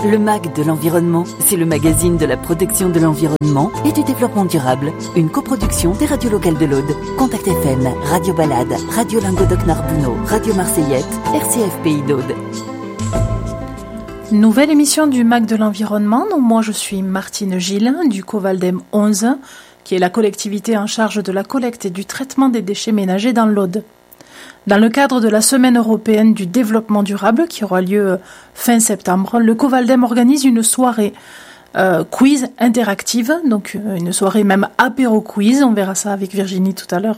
Le MAG de l'environnement, c'est le magazine de la protection de l'environnement et du développement durable. Une coproduction des radios locales de l'Aude. Contact FM, Radio Balade, Radio Languedoc-Narbonneau, Radio Marseillette, RCF Pays d'Aude. Nouvelle émission du MAG de l'environnement. Donc moi je suis Martine Gilles du Covaldem 11, qui est la collectivité en charge de la collecte et du traitement des déchets ménagers dans l'Aude. Dans le cadre de la Semaine européenne du développement durable qui aura lieu fin septembre, le Covaldem organise une soirée quiz interactive, donc une soirée même apéro quiz, on verra ça avec Virginie tout à l'heure,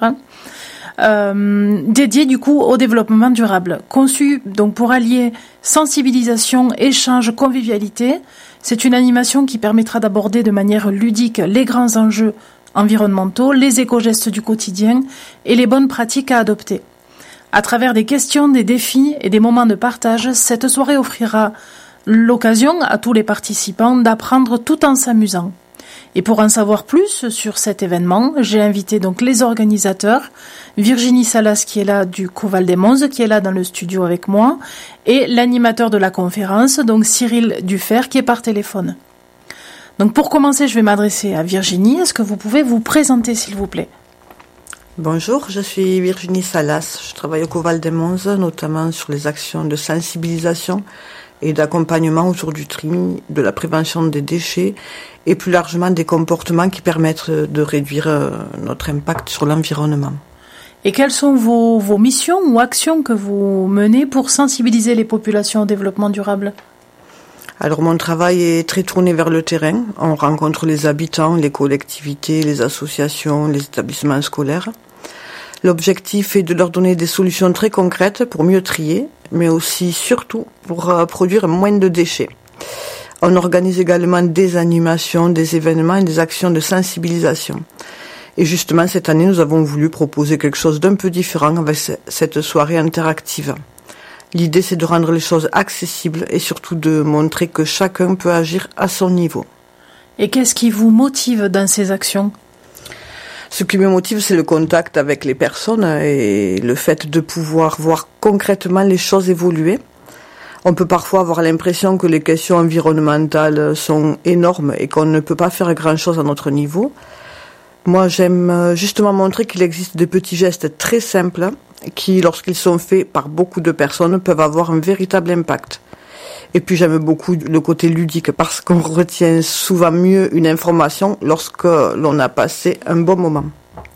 dédiée du coup au développement durable. Conçue donc pour allier sensibilisation, échange, convivialité, c'est une animation qui permettra d'aborder de manière ludique les grands enjeux environnementaux, les éco-gestes du quotidien et les bonnes pratiques à adopter. À travers des questions, des défis et des moments de partage, cette soirée offrira l'occasion à tous les participants d'apprendre tout en s'amusant. Et pour en savoir plus sur cet événement, j'ai invité donc les organisateurs, Virginie Salas qui est là du Covaldem 11, qui est là dans le studio avec moi, et l'animateur de la conférence, donc Cyril Dufer, qui est par téléphone. Donc pour commencer, je vais m'adresser à Virginie. Est-ce que vous pouvez vous présenter s'il vous plaît ? Bonjour, je suis Virginie Salas. Je travaille au Covaldem 11, notamment sur les actions de sensibilisation et d'accompagnement autour du tri, de la prévention des déchets et plus largement des comportements qui permettent de réduire notre impact sur l'environnement. Et quelles sont vos missions ou actions que vous menez pour sensibiliser les populations au développement durable ? Alors mon travail est très tourné vers le terrain. On rencontre les habitants, les collectivités, les associations, les établissements scolaires. L'objectif est de leur donner des solutions très concrètes pour mieux trier, mais aussi, surtout, pour produire moins de déchets. On organise également des animations, des événements et des actions de sensibilisation. Et justement, cette année, nous avons voulu proposer quelque chose d'un peu différent avec cette soirée interactive. L'idée, c'est de rendre les choses accessibles et surtout de montrer que chacun peut agir à son niveau. Et qu'est-ce qui vous motive dans ces actions ? Ce qui me motive, c'est le contact avec les personnes et le fait de pouvoir voir concrètement les choses évoluer. On peut parfois avoir l'impression que les questions environnementales sont énormes et qu'on ne peut pas faire grand-chose à notre niveau. Moi, j'aime justement montrer qu'il existe des petits gestes très simples qui, lorsqu'ils sont faits par beaucoup de personnes, peuvent avoir un véritable impact. Et puis j'aime beaucoup le côté ludique parce qu'on retient souvent mieux une information lorsque l'on a passé un bon moment.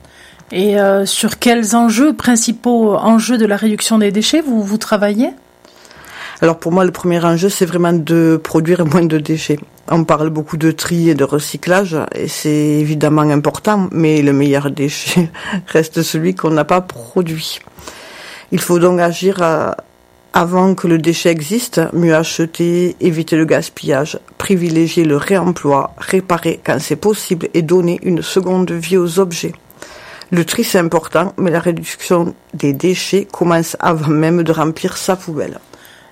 Et sur quels principaux enjeux de la réduction des déchets vous travaillez ? Alors pour moi, le premier enjeu, c'est vraiment de produire moins de déchets. On parle beaucoup de tri et de recyclage, et c'est évidemment important, mais le meilleur déchet reste celui qu'on n'a pas produit. Il faut donc agir avant que le déchet existe, mieux acheter, éviter le gaspillage, privilégier le réemploi, réparer quand c'est possible et donner une seconde vie aux objets. Le tri c'est important, mais la réduction des déchets commence avant même de remplir sa poubelle.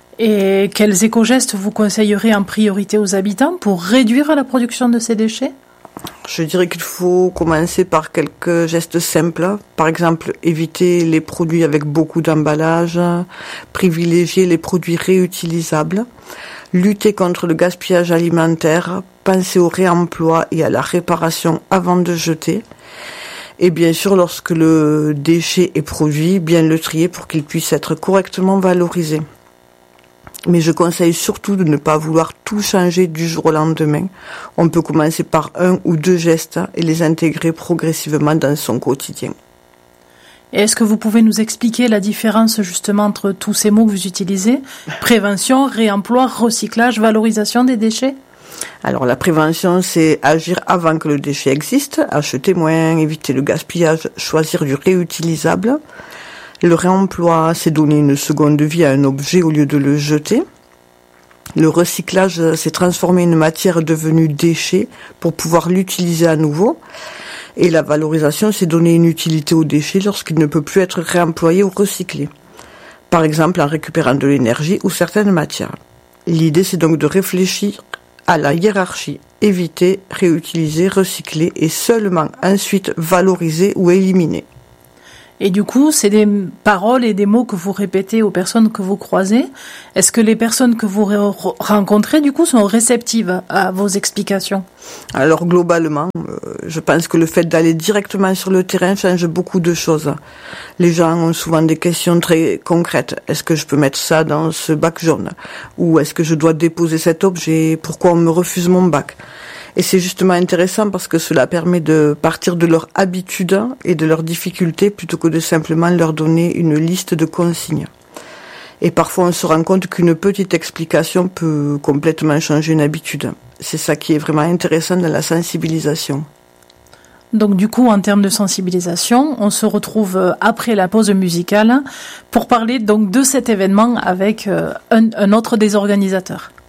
Et quels éco-gestes vous conseillerez en priorité aux habitants pour réduire la production de ces déchets ? Je dirais qu'il faut commencer par quelques gestes simples. Par exemple, éviter les produits avec beaucoup d'emballage, privilégier les produits réutilisables, lutter contre le gaspillage alimentaire, penser au réemploi et à la réparation avant de jeter. Et bien sûr, lorsque le déchet est produit, bien le trier pour qu'il puisse être correctement valorisé. Mais je conseille surtout de ne pas vouloir tout changer du jour au lendemain. On peut commencer par 1 ou 2 gestes et les intégrer progressivement dans son quotidien. Et est-ce que vous pouvez nous expliquer la différence justement entre tous ces mots que vous utilisez ? Prévention, réemploi, recyclage, valorisation des déchets ? Alors la prévention, c'est agir avant que le déchet existe, acheter moins, éviter le gaspillage, choisir du réutilisable. Le réemploi, c'est donner une seconde vie à un objet au lieu de le jeter. Le recyclage, c'est transformer une matière devenue déchet pour pouvoir l'utiliser à nouveau. Et la valorisation, c'est donner une utilité au déchet lorsqu'il ne peut plus être réemployé ou recyclé. Par exemple, en récupérant de l'énergie ou certaines matières. L'idée, c'est donc de réfléchir à la hiérarchie, éviter, réutiliser, recycler et seulement ensuite valoriser ou éliminer. Et du coup, c'est des paroles et des mots que vous répétez aux personnes que vous croisez. Est-ce que les personnes que vous rencontrez, du coup, sont réceptives à vos explications? Alors globalement, je pense que le fait d'aller directement sur le terrain change beaucoup de choses. Les gens ont souvent des questions très concrètes. Est-ce que je peux mettre ça dans ce bac jaune? Ou est-ce que je dois déposer cet objet? Pourquoi on me refuse mon bac? Et c'est justement intéressant parce que cela permet de partir de leur habitude et de leurs difficultés plutôt que de simplement leur donner une liste de consignes. Et parfois on se rend compte qu'une petite explication peut complètement changer une habitude. C'est ça qui est vraiment intéressant dans la sensibilisation. Donc du coup, en termes de sensibilisation, on se retrouve après la pause musicale pour parler donc de cet événement avec un autre des organisateurs.